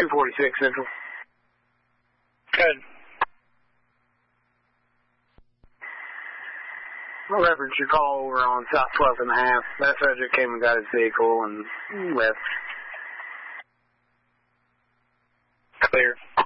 246 Central. Good. I'll reference your call over on South 12th and a half. That subject came and got his vehicle and left. Clear.